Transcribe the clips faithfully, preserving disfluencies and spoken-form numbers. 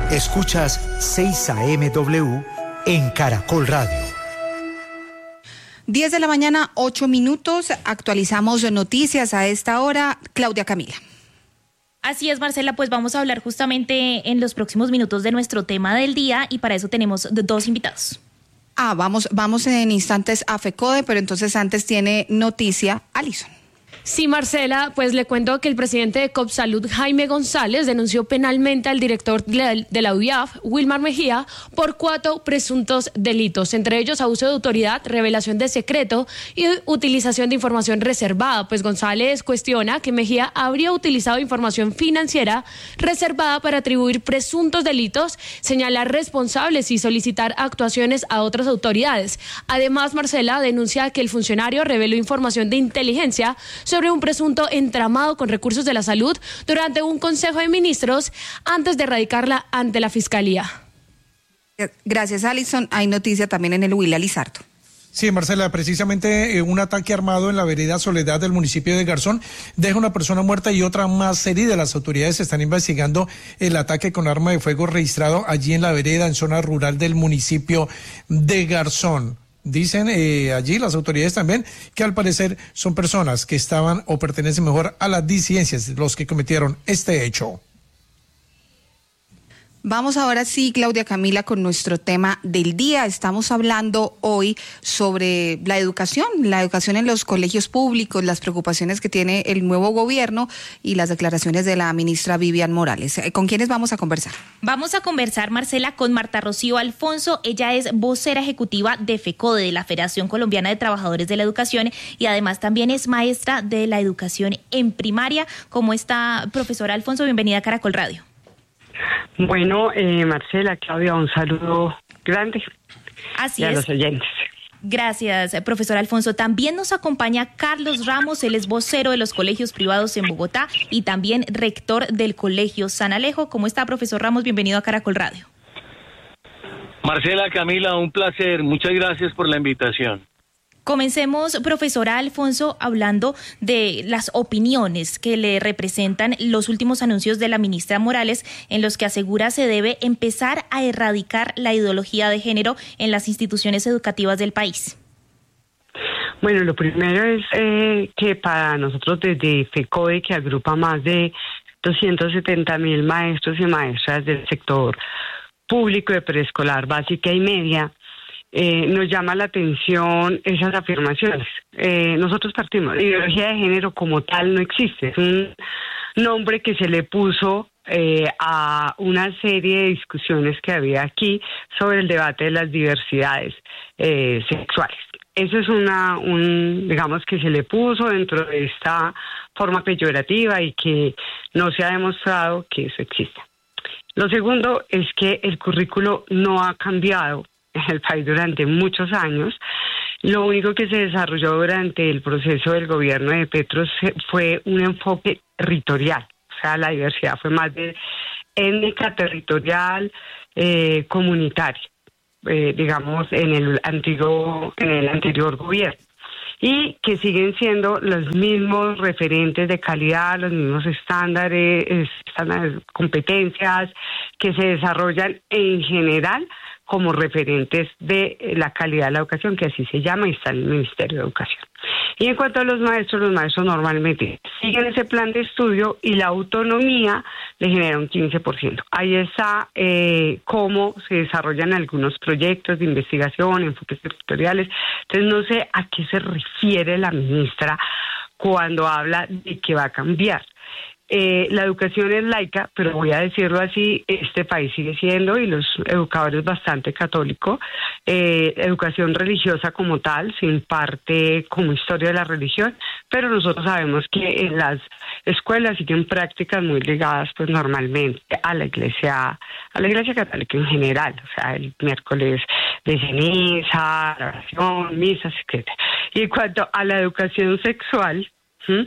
Escuchas seis A M W en Caracol Radio. diez de la mañana, ocho minutos. Actualizamos noticias a esta hora. Claudia Camila. Así es, Marcela, pues vamos a hablar justamente en los próximos minutos de nuestro tema del día y para eso tenemos dos invitados. Ah, vamos, vamos en instantes a FECODE, pero entonces antes tiene noticia Alison. Sí, Marcela, pues le cuento que el presidente de Copsalud, Jaime González, denunció penalmente al director de la U I A F, Wilmar Mejía, por cuatro presuntos delitos, entre ellos abuso de autoridad, revelación de secreto y utilización de información reservada. Pues González cuestiona que Mejía habría utilizado información financiera reservada para atribuir presuntos delitos, señalar responsables y solicitar actuaciones a otras autoridades. Además, Marcela denuncia que el funcionario reveló información de inteligencia sobre sobre un presunto entramado con recursos de la salud durante un Consejo de Ministros antes de radicarla ante la Fiscalía. Gracias, Alison. Hay noticia también en el Huila Lizardo. Sí, Marcela, precisamente eh, un ataque armado en la vereda Soledad del municipio de Garzón deja una persona muerta y otra más herida. Las autoridades están investigando el ataque con arma de fuego registrado allí en la vereda, en zona rural del municipio de Garzón. Dicen eh, allí las autoridades también que al parecer son personas que estaban o pertenecen mejor a las disidencias los que cometieron este hecho. Vamos ahora sí, Claudia Camila, con nuestro tema del día. Estamos hablando hoy sobre la educación, la educación en los colegios públicos, las preocupaciones que tiene el nuevo gobierno y las declaraciones de la ministra Vivian Morales. ¿Con quiénes vamos a conversar? Vamos a conversar, Marcela, con Marta Rocío Alfonso. Ella es vocera ejecutiva de FECODE, de la Federación Colombiana de Trabajadores de la Educación, y además también es maestra de la educación en primaria. ¿Cómo está, profesora Alfonso? Bienvenida a Caracol Radio. Bueno, eh, Marcela, Claudia, un saludo grande. Así y a es. los oyentes. Gracias, profesor Alfonso. También nos acompaña Carlos Ramos, él es vocero de los colegios privados en Bogotá y también rector del Colegio San Alejo. ¿Cómo está, profesor Ramos? Bienvenido a Caracol Radio. Marcela, Camila, un placer. Muchas gracias por la invitación. Comencemos, profesora Alfonso, hablando de las opiniones que le representan los últimos anuncios de la ministra Morales, en los que asegura se debe empezar a erradicar la ideología de género en las instituciones educativas del país. Bueno, lo primero es eh, que para nosotros desde FECODE, que agrupa más de doscientos setenta mil maestros y maestras del sector público de preescolar, básica y media, Eh, nos llama la atención esas afirmaciones. Eh, nosotros partimos, la ideología de género como tal no existe, es un nombre que se le puso eh, a una serie de discusiones que había aquí sobre el debate de las diversidades eh, sexuales. Eso es una, un, digamos que se le puso dentro de esta forma peyorativa y que no se ha demostrado que eso exista. Lo segundo es que el currículo no ha cambiado en el país durante muchos años. Lo único que se desarrolló durante el proceso del gobierno de Petro fue un enfoque territorial, o sea, la diversidad fue más de étnica, territorial, eh, comunitaria, eh, digamos, en el antiguo, en el anterior gobierno. Y que siguen siendo los mismos referentes de calidad, los mismos estándares, estándares, competencias que se desarrollan en general como referentes de la calidad de la educación, que así se llama y está en el Ministerio de Educación. Y en cuanto a los maestros, los maestros normalmente siguen ese plan de estudio y la autonomía le genera un quince por ciento. Ahí está eh, cómo se desarrollan algunos proyectos de investigación, enfoques territoriales. Entonces no sé a qué se refiere la ministra cuando habla de que va a cambiar. Eh, la educación es laica, pero voy a decirlo así, este país sigue siendo, y los educadores bastante católico, eh, educación religiosa como tal, se imparte como historia de la religión, pero nosotros sabemos que en las escuelas siguen prácticas muy ligadas pues normalmente a la iglesia, a la iglesia católica en general, o sea, el miércoles de ceniza, oración, misas, etcétera. Y en cuanto a la educación sexual, ¿sí?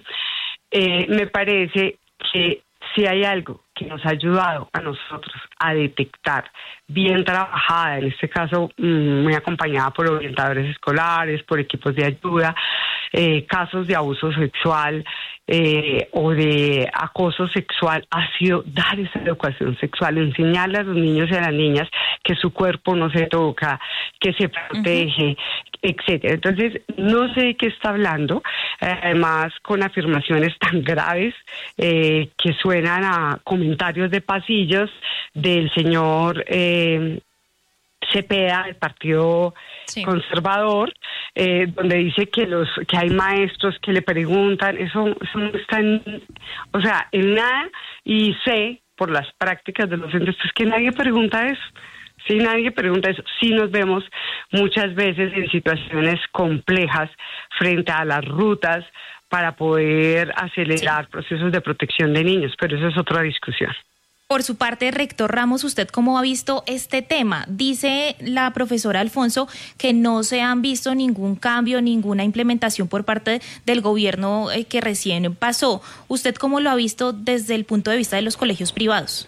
eh, me parece que si hay algo que nos ha ayudado a nosotros a detectar bien trabajada, en este caso mmm, muy acompañada por orientadores escolares, por equipos de ayuda, eh, casos de abuso sexual eh, o de acoso sexual ha sido dar esa educación sexual, enseñarle a los niños y a las niñas que su cuerpo no se toca, que se protege, uh-huh. etcétera. Entonces, no sé de qué está hablando, eh, además con afirmaciones tan graves eh, que suenan a comentarios de pasillos del señor eh, Cepeda, del Partido sí. Conservador, eh, donde dice que los que hay maestros que le preguntan, eso, eso no está en, o sea, en nada, y sé por las prácticas de los docentes pues que nadie pregunta eso. Sí, nadie pregunta eso. Sí nos vemos muchas veces en situaciones complejas frente a las rutas para poder acelerar sí. procesos de protección de niños, pero eso es otra discusión. Por su parte, rector Ramos, ¿usted cómo ha visto este tema? Dice la profesora Alfonso que no se han visto ningún cambio, ninguna implementación por parte del gobierno que recién pasó. ¿Usted cómo lo ha visto desde el punto de vista de los colegios privados?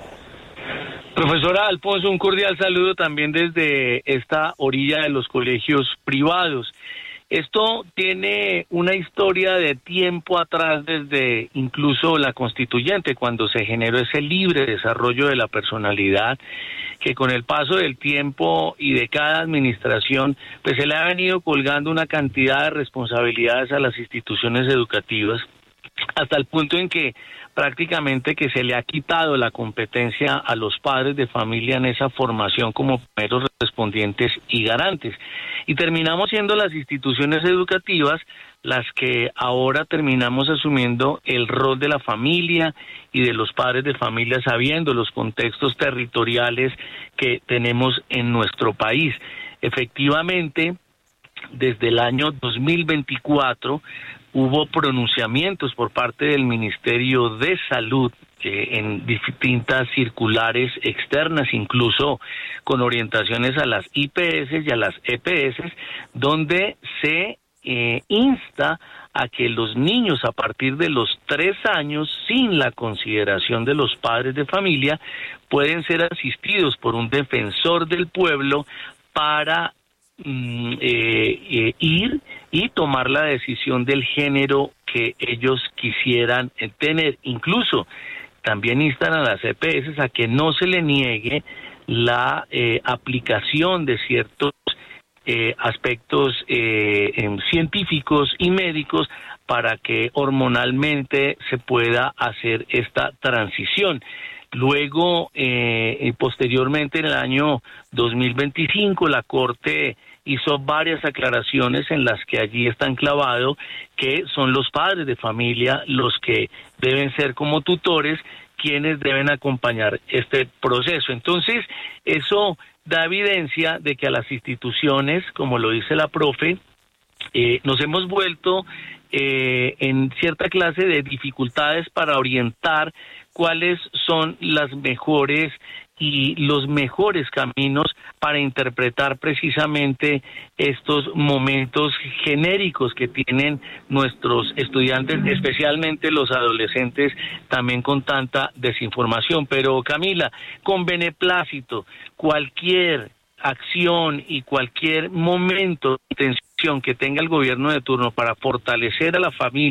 Profesora Alfonso, un cordial saludo también desde esta orilla de los colegios privados. Esto tiene una historia de tiempo atrás, desde incluso la constituyente, cuando se generó ese libre desarrollo de la personalidad, que con el paso del tiempo y de cada administración, pues se le ha venido colgando una cantidad de responsabilidades a las instituciones educativas, hasta el punto en que prácticamente que se le ha quitado la competencia a los padres de familia en esa formación como primeros respondientes y garantes. Y terminamos siendo las instituciones educativas las que ahora terminamos asumiendo el rol de la familia y de los padres de familia, sabiendo los contextos territoriales que tenemos en nuestro país. Efectivamente, desde el año dos mil veinticuatro hubo pronunciamientos por parte del Ministerio de Salud eh, en distintas circulares externas, incluso con orientaciones a las I P S y a las E P S, donde se eh, insta a que los niños a partir de los tres años, sin la consideración de los padres de familia, pueden ser asistidos por un defensor del pueblo para mm, eh, eh, ir y tomar la decisión del género que ellos quisieran tener. Incluso también instan a las E P S a que no se le niegue la eh, aplicación de ciertos eh, aspectos eh, eh, científicos y médicos para que hormonalmente se pueda hacer esta transición. Luego, eh, y posteriormente en el año dos mil veinticinco, la Corte hizo varias aclaraciones en las que allí está enclavado que son los padres de familia los que deben ser como tutores quienes deben acompañar este proceso. Entonces, eso da evidencia de que a las instituciones, como lo dice la profe, eh, nos hemos vuelto eh, en cierta clase de dificultades para orientar cuáles son las mejores y los mejores caminos para interpretar precisamente estos momentos genéricos que tienen nuestros estudiantes, especialmente los adolescentes, también con tanta desinformación. Pero Camila, con beneplácito, cualquier acción y cualquier momento, intención que tenga el gobierno de turno para fortalecer a la familia,